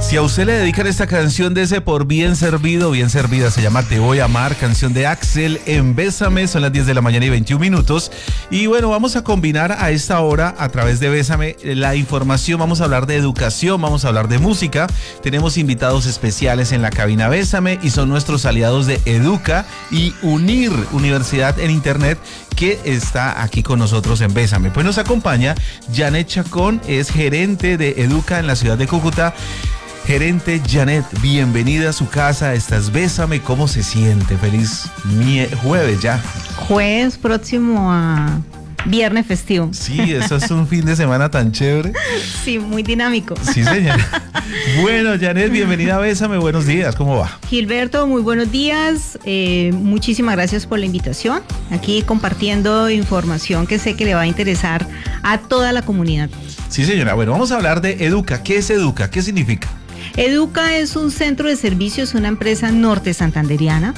Si a usted le dedican esta canción, dese por bien servido, bien servida. Se llama Te Voy a Amar, canción de Axel en Bésame. Son las 10 de la mañana y 21 minutos. Y bueno, vamos a combinar a esta hora, a través de Bésame, la información. Vamos a hablar de educación, vamos a hablar de música. Tenemos invitados especiales en la cabina Bésame y son nuestros aliados de Educa y UNIR, Universidad en Internet, que está aquí con nosotros en Bésame. Pues nos acompaña Janet Chacón, es gerente de Educa en la ciudad de Cúcuta. Gerente Janet, bienvenida a su casa, estás Bésame, ¿cómo se siente? Feliz jueves ya. Jueves próximo a viernes festivo. Sí, eso es un fin de semana tan chévere. Sí, muy dinámico. Sí, señora. Bueno, Janet, bienvenida a Bésame, buenos días, ¿cómo va? Gilberto, muy buenos días, muchísimas gracias por la invitación, aquí compartiendo información que sé que le va a interesar a toda la comunidad. Sí, señora, bueno, vamos a hablar de Educa. ¿Qué es Educa? ¿Qué significa? Educa es un centro de servicios, una empresa norte santanderiana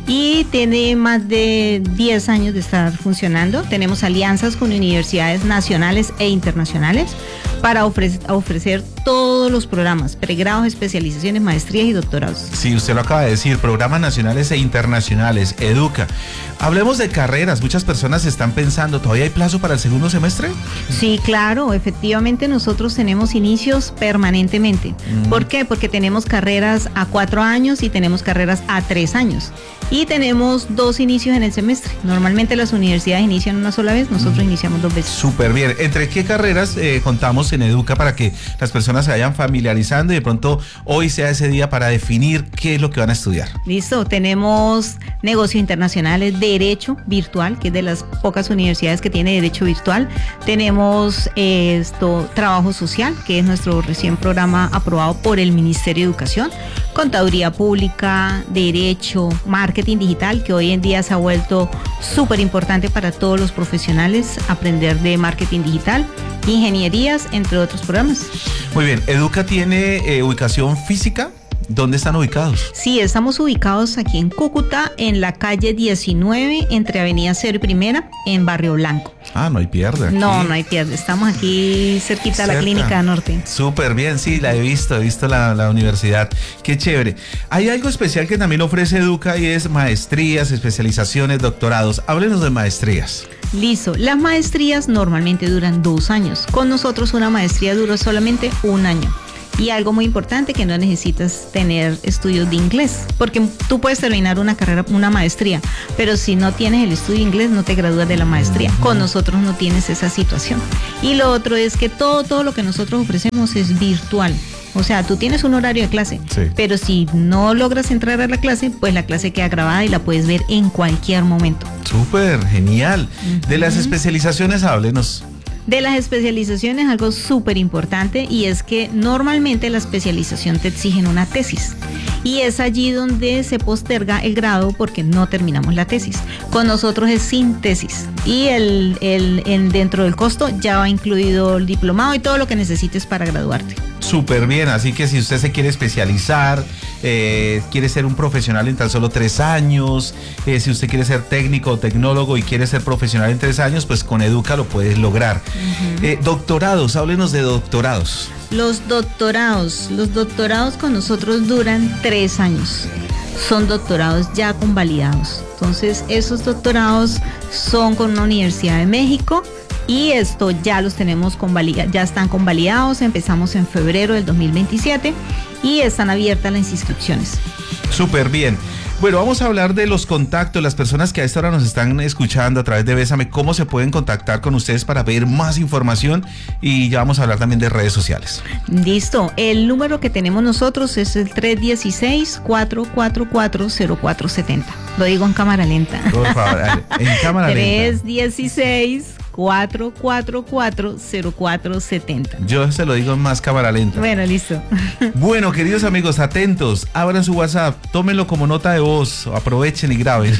y tiene más de 10 años de estar funcionando. Tenemos alianzas con universidades nacionales e internacionales para ofrecer todos los programas, pregrados, especializaciones, maestrías y doctorados. Sí, usted lo acaba de decir, programas nacionales e internacionales, Educa. Hablemos de carreras, muchas personas están pensando, ¿todavía hay plazo para el segundo semestre? Sí, claro, efectivamente nosotros tenemos inicios permanentemente. ¿Por qué? Porque tenemos carreras a 4 años y tenemos carreras a 3 años. Y tenemos 2 inicios en el semestre. Normalmente las universidades inician una sola vez, nosotros iniciamos 2 veces. Súper bien. ¿Entre qué carreras contamos en Educa para que las personas se vayan familiarizando y de pronto hoy sea ese día para definir qué es lo que van a estudiar? Listo, tenemos negocios internacionales, derecho virtual, que es de las pocas universidades que tiene derecho virtual. Tenemos trabajo social, que es nuestro recién programa aprobado por el Ministerio de Educación, contaduría pública, derecho, marketing digital, que hoy en día se ha vuelto súper importante para todos los profesionales, aprender de marketing digital, ingenierías, entre otros programas. Muy bien, Educa tiene ubicación física. ¿Dónde están ubicados? Sí, estamos ubicados aquí en Cúcuta, en la calle 19, entre Avenida 0 y Primera, en Barrio Blanco. Ah, no hay pierde aquí. No hay pierde, estamos aquí cerquita de la Clínica Norte. Súper bien, sí, la he visto la universidad. Qué chévere. Hay algo especial que también ofrece Educa y es maestrías, especializaciones, doctorados. Háblenos de maestrías. Listo, las maestrías normalmente duran 2 años. Con nosotros una maestría dura solamente 1 año. Y algo muy importante, que no necesitas tener estudios de inglés, porque tú puedes terminar una carrera, una maestría, pero si no tienes el estudio de inglés no te gradúas de la maestría. Con nosotros no tienes esa situación. Y lo otro es que todo lo que nosotros ofrecemos es virtual. O sea, tú tienes un horario de clase, sí, pero si no logras entrar a la clase, pues la clase queda grabada y la puedes ver en cualquier momento. Súper, genial. De las especializaciones, háblenos. De las especializaciones, algo súper importante, y es que normalmente la especialización te exigen una tesis y es allí donde se posterga el grado porque no terminamos la tesis. Con nosotros es sin tesis y dentro del costo ya va incluido el diplomado y todo lo que necesites para graduarte. Súper bien, así que si usted se quiere especializar, quiere ser un profesional en tan solo 3 años, si usted quiere ser técnico o tecnólogo y quiere ser profesional en 3 años, pues con Educa lo puedes lograr. Doctorados, háblenos de doctorados. Los doctorados con nosotros duran 3 años. Son doctorados ya convalidados. Entonces, esos doctorados son con una Universidad de México. Y esto ya los tenemos ya están convalidados, empezamos en febrero del 2027 y están abiertas las inscripciones. Súper bien. Bueno, vamos a hablar de los contactos, las personas que a esta hora nos están escuchando a través de Bésame, cómo se pueden contactar con ustedes para ver más información, y ya vamos a hablar también de redes sociales. Listo, el número que tenemos nosotros es el 316-444-0470. Lo digo en cámara lenta. Por favor, en cámara lenta. 316-444-0470. Yo se lo digo en más cámara lenta. Bueno, listo. Bueno, queridos amigos, atentos, abran su WhatsApp, tómenlo como nota de voz, aprovechen y graben.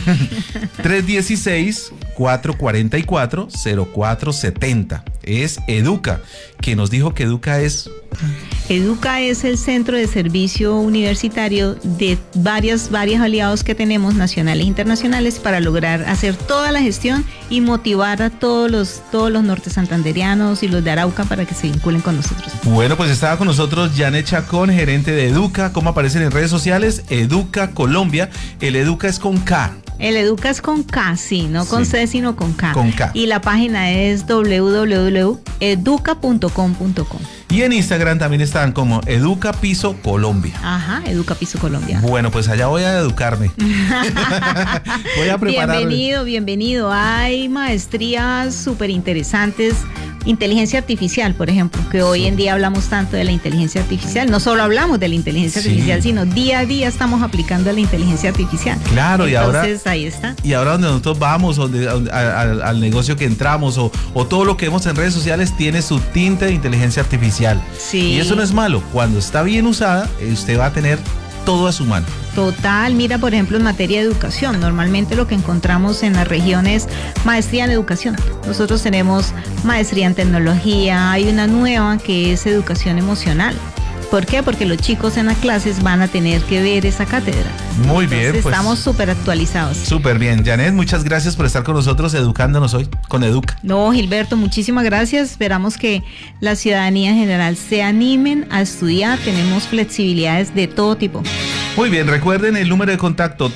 316-444-0470. Es Educa, que nos dijo que Educa es Educa es el centro de servicio universitario de varios aliados que tenemos, nacionales e internacionales, para lograr hacer toda la gestión y motivar a todos los norte santanderianos y los de Arauca para que se vinculen con nosotros. Bueno, pues estaba con nosotros Janet Chacón, gerente de Educa. ¿Cómo aparecen en redes sociales? Educa Colombia. El Educa es con K. El Educa es con K, sí, no con C, sino con K. Con K. Y la página es www.educa.com.co. Y en Instagram también están como Educa Piso Colombia. Ajá, Educa Piso Colombia. Bueno, pues allá voy a educarme. Voy a preparar. Bienvenido. Hay maestrías súper interesantes. Inteligencia artificial, por ejemplo, que hoy en día hablamos tanto de la inteligencia artificial. No solo hablamos de la inteligencia artificial, sino día a día estamos aplicando la inteligencia artificial. Claro, entonces ahí está. Y ahora donde nosotros vamos, al negocio que entramos o todo lo que vemos en redes sociales tiene su tinte de inteligencia artificial. Sí. Y eso no es malo. Cuando está bien usada, usted va a tener todo a su mano. Total, mira, por ejemplo, en materia de educación, normalmente lo que encontramos en la región es maestría en educación. Nosotros tenemos maestría en tecnología, hay una nueva que es educación emocional. ¿Por qué? Porque los chicos en las clases van a tener que ver esa cátedra. Muy bien. Entonces, pues, estamos súper actualizados. Súper bien. Janet, muchas gracias por estar con nosotros educándonos hoy con Educa. No, Gilberto, muchísimas gracias. Esperamos que la ciudadanía en general se animen a estudiar. Tenemos flexibilidades de todo tipo. Muy bien, recuerden el número de contacto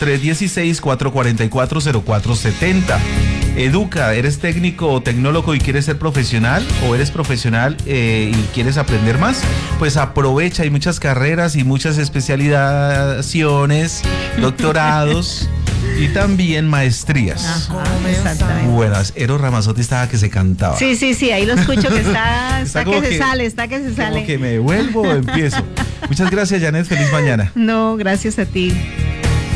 316-444-0470. Educa, ¿eres técnico o tecnólogo y quieres ser profesional? ¿O eres profesional y quieres aprender más? Pues aprovecha, hay muchas carreras y muchas especializaciones, doctorados y también maestrías. Ajá, exactamente. Buenas, Eros Ramazzotti estaba que se cantaba. Sí, ahí lo escucho que está que se sale. Como que me vuelvo o empiezo. Muchas gracias, Janet, feliz mañana. No, gracias a ti.